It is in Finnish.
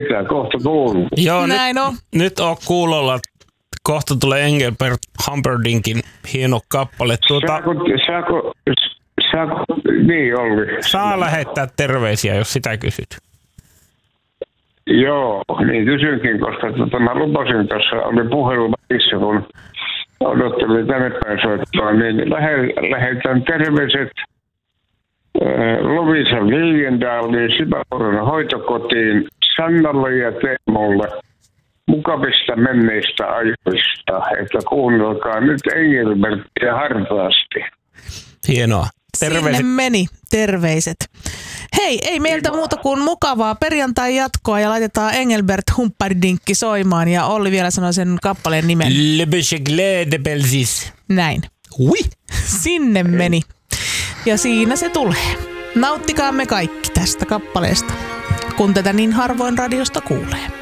Mitä kohta kuuluu? Joo, Näin on. nyt on kuulolla. Kohta tulee Engelbert Humperdinkin hieno kappale. Saako, niin oli. Saa lähettää terveisiä, jos sitä kysyt. Joo, niin kysynkin, koska mä lupasin tuossa, oli puhelu välissä, kun odottelin tänne päin soittaa, niin lähetän terveiset Lovisa Liljendaaliin, Syväporon hoitokotiin, Sannalle ja Teemolle mukavista menneistä ajoista, että kuunnelkaa nyt Engelbertia hartaasti. Hienoa. Terveiset. Sinne meni terveiset. Hei, ei meiltä muuta kuin mukavaa perjantai jatkoa ja laitetaan Engelbert Humperdinck soimaan ja Olli vielä sanoi sen kappaleen nimen. Le Becheglé de Belsis. Näin. Oui. Sinne meni. Ja siinä se tulee. Nauttikaamme kaikki tästä kappaleesta, kun tätä niin harvoin radiosta kuulee.